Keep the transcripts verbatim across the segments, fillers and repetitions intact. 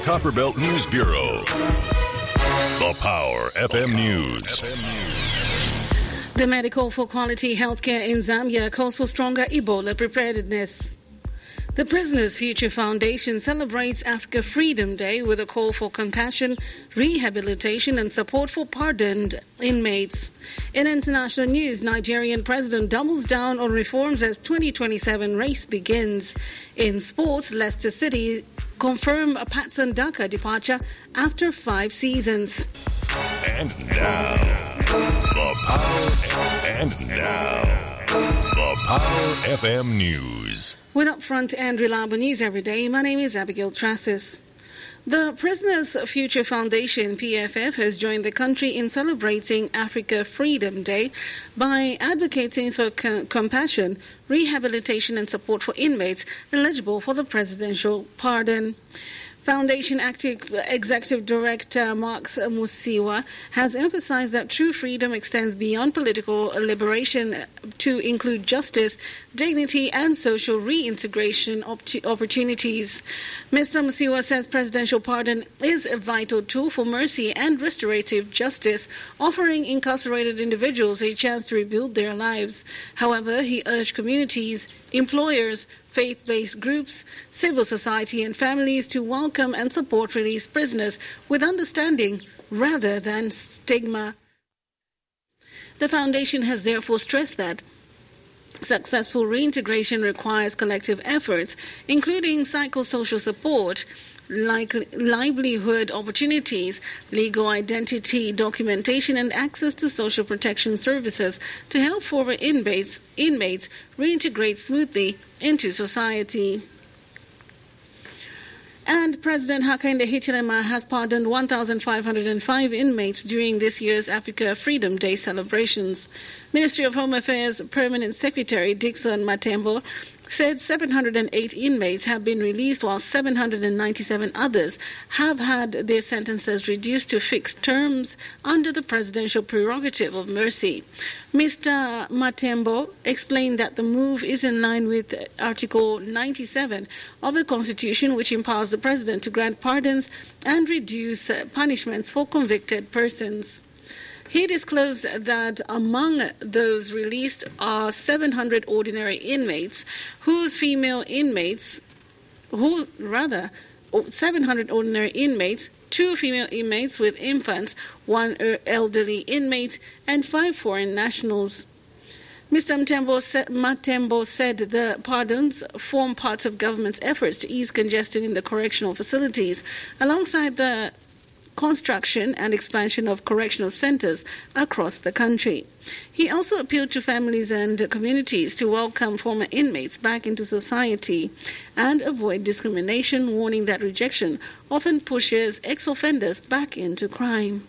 Copperbelt News Bureau. The Power F M News. The Medical for Quality Healthcare in Zambia calls for stronger Ebola preparedness. The Prisoners Future Foundation celebrates Africa Freedom Day with a call for compassion, rehabilitation and support for pardoned inmates. In international news, Nigerian president doubles down on reforms as twenty twenty-seven race begins. In sports, Leicester City confirm a Patson Daka departure after five seasons. And now, the Power and now, the Power F M News. With upfront and reliable news every day, my name is Abigail Trassis. The Prisoners Future Foundation, P F F, has joined the country in celebrating Africa Freedom Day by advocating for co- compassion, rehabilitation and support for inmates eligible for the presidential pardon. Foundation Active Executive Director Marks Musiwa has emphasized that true freedom extends beyond political liberation to include justice, dignity, and social reintegration op- opportunities. Mister Musiwa says presidential pardon is a vital tool for mercy and restorative justice, offering incarcerated individuals a chance to rebuild their lives. However, he urged communities, employers, faith-based groups, civil society and families to welcome and support released prisoners with understanding rather than stigma. The foundation has therefore stressed that successful reintegration requires collective efforts, including psychosocial support, like livelihood opportunities, legal identity documentation, and access to social protection services to help former inmates, inmates reintegrate smoothly into society. And President Hakainde Hichilema has pardoned one thousand five hundred five inmates during this year's Africa Freedom Day celebrations. Ministry of Home Affairs Permanent Secretary Dixon Matembo said seven hundred eight inmates have been released, while seven hundred ninety-seven others have had their sentences reduced to fixed terms under the presidential prerogative of mercy. Mister Matembo explained that the move is in line with Article ninety-seven of the Constitution, which empowers the president to grant pardons and reduce punishments for convicted persons. He disclosed that among those released are seven hundred ordinary inmates, whose female inmates, who rather, seven hundred ordinary inmates, two female inmates with infants, one elderly inmate, and five foreign nationals. Mister Matembo said the pardons form part of government's efforts to ease congestion in the correctional facilities, alongside the construction and expansion of correctional centers across the country. He also appealed to families and communities to welcome former inmates back into society and avoid discrimination, warning that rejection often pushes ex-offenders back into crime.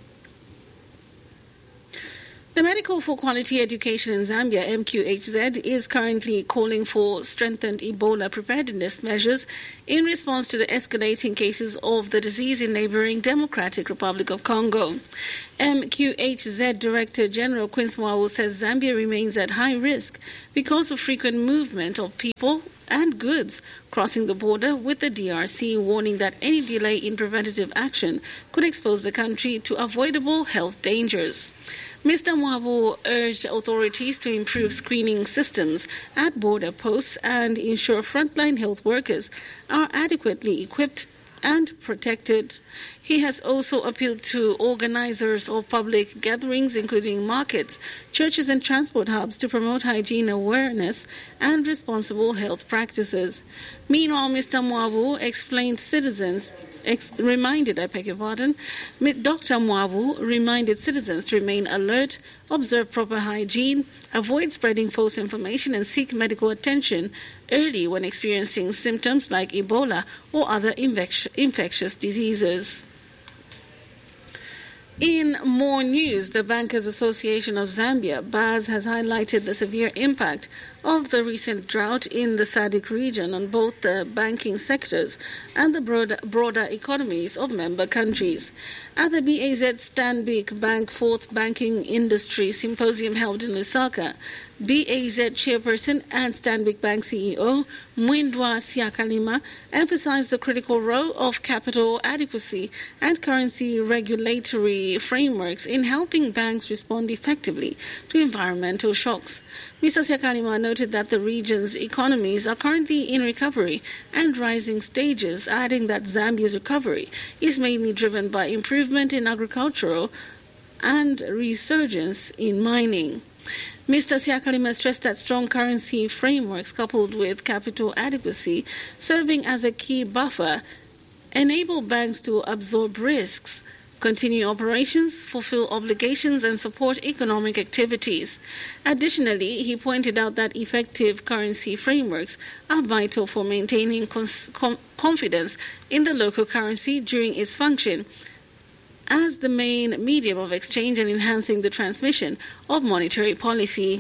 The Medical for Quality Education in Zambia, M Q H Z, is currently calling for strengthened Ebola preparedness measures in response to the escalating cases of the disease in neighboring Democratic Republic of Congo. M Q H Z Director General Quince Mwawu says Zambia remains at high risk because of frequent movement of people and goods crossing the border with the D R C, warning that any delay in preventative action could expose the country to avoidable health dangers. Mister Mwawu urged authorities to improve screening systems at border posts and ensure frontline health workers are adequately equipped and protected. He has also appealed to organizers of public gatherings, including markets, churches and transport hubs, to promote hygiene awareness and responsible health practices. Meanwhile, Mister Mwawu explained citizens, ex- reminded, I beg your pardon, Doctor Mwawu reminded citizens to remain alert, observe proper hygiene, avoid spreading false information, and seek medical attention early when experiencing symptoms like Ebola or other infec- infectious diseases. In more news, the Bankers Association of Zambia, B A Z, has highlighted the severe impact of the recent drought in the S A D C region on both the banking sectors and the broader, broader economies of member countries. At the B A Z Stanbic Bank Fourth Banking Industry Symposium held in Lusaka, B A Z Chairperson and Stanbic Bank C E O Mwendwa Siakalima emphasized the critical role of capital adequacy and currency regulatory frameworks in helping banks respond effectively to environmental shocks. Mister Siakalima noted that the region's economies are currently in recovery and rising stages, adding that Zambia's recovery is mainly driven by improvement in agricultural and resurgence in mining. Mister Siakalima stressed that strong currency frameworks coupled with capital adequacy serving as a key buffer enable banks to absorb risks, continue operations, fulfill obligations, and support economic activities. Additionally, he pointed out that effective currency frameworks are vital for maintaining cons- com- confidence in the local currency during its function as the main medium of exchange and enhancing the transmission of monetary policy.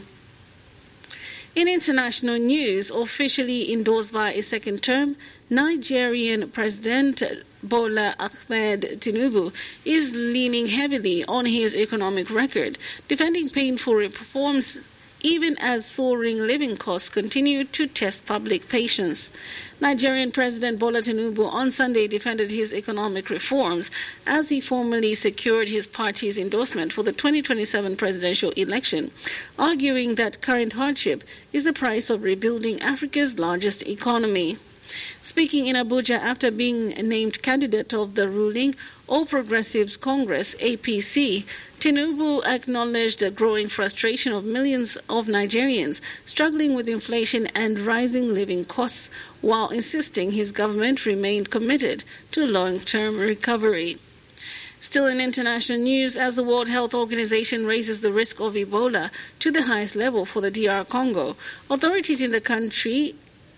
In international news, officially endorsed by a second term, Nigerian President Bola Ahmed Tinubu is leaning heavily on his economic record, defending painful reforms even as soaring living costs continue to test public patience. Nigerian President Bola Tinubu on Sunday defended his economic reforms as he formally secured his party's endorsement for the twenty twenty-seven presidential election, arguing that current hardship is the price of rebuilding Africa's largest economy. Speaking in Abuja after being named candidate of the ruling All Progressives Congress, A P C, Tinubu acknowledged the growing frustration of millions of Nigerians struggling with inflation and rising living costs, while insisting his government remained committed to long-term recovery. Still in international news, as the World Health Organization raises the risk of Ebola to the highest level for the D R Congo, authorities in the country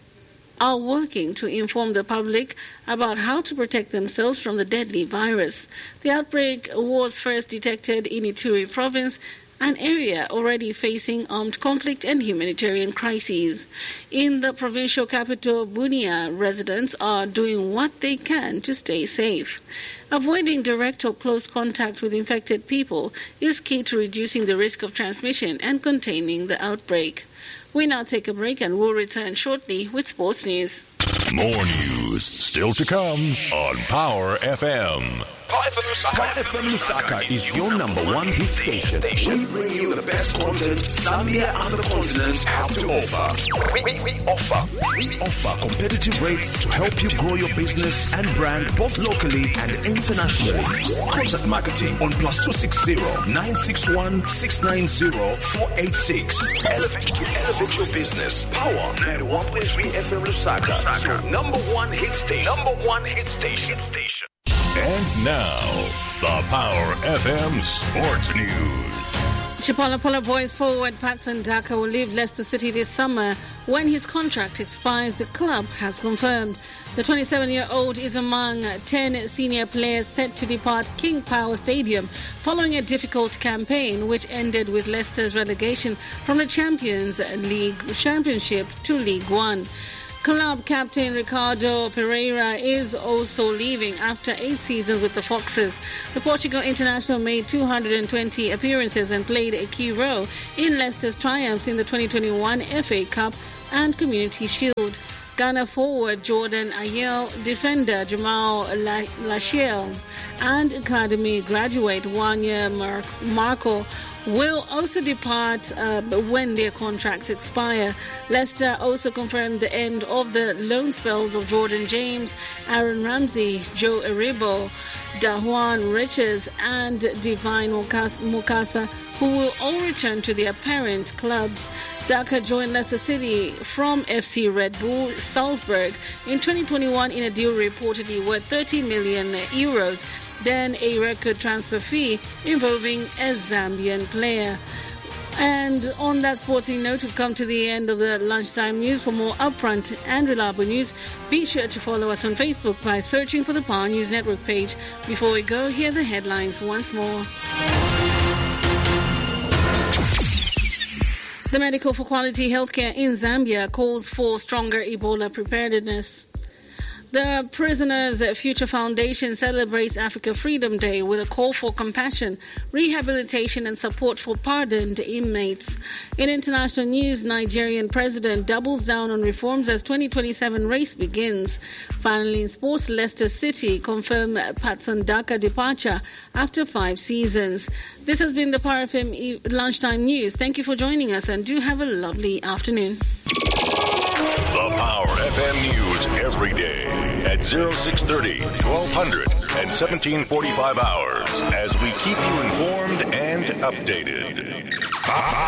are working to inform the public about how to protect themselves from the deadly virus. The outbreak was first detected in Ituri province, an area already facing armed conflict and humanitarian crises. In the provincial capital, Bunia, residents are doing what they can to stay safe. Avoiding direct or close contact with infected people is key to reducing the risk of transmission and containing the outbreak. We now take a break and we'll return shortly with sports news. More news still to come on Power F M. Power F M Lusaka is your number one hit station. We bring you the best content Zambia and the continent have to offer. We, we, we offer. We offer competitive rates to help you grow your business and brand both locally and internationally. Contact marketing on plus two six zero nine six one six nine zero four eight six. Elevate to elevate your business. Power ninety-one point three F M Lusaka. So number one hit station. Number one hit station. station. And now, the Power F M Sports News. Chipala Pola Boys forward Patson Daka will leave Leicester City this summer when his contract expires, the club has confirmed. The twenty-seven-year-old is among ten senior players set to depart King Power Stadium following a difficult campaign which ended with Leicester's relegation from the Champions League Championship to League One. Club captain Ricardo Pereira is also leaving after eight seasons with the Foxes. The Portugal international made two hundred twenty appearances and played a key role in Leicester's triumphs in the twenty twenty-one F A Cup and Community Shield. Ghana forward Jordan Ayel, defender Jamal Lascelles, and academy graduate Wanya Mar- Marco will also depart uh, when their contracts expire. Leicester also confirmed the end of the loan spells of Jordan James, Aaron Ramsey, Joe Aribo, Dajuan Richards, and Divine Mukasa, who will all return to their parent clubs. Daka joined Leicester City from F C Red Bull Salzburg in twenty twenty-one in a deal reportedly worth thirty million euros, then a record transfer fee involving a Zambian player. And on that sporting note, we've come to the end of the lunchtime news. For more upfront and reliable news, be sure to follow us on Facebook by searching for the Power News Network page. Before we go, hear the headlines once more. The Medical for Quality Healthcare in Zambia calls for stronger Ebola preparedness. The Prisoners Future Foundation celebrates Africa Freedom Day with a call for compassion, rehabilitation and support for pardoned inmates. In international news, Nigerian president doubles down on reforms as twenty twenty-seven race begins. Finally, in sports, Leicester City confirm Patson Daka departure after five seasons. This has been the Power F M Lunchtime News. Thank you for joining us and do have a lovely afternoon. The Power F M News every day at oh six thirty, twelve hundred, and seventeen forty-five hours as we keep you informed and updated.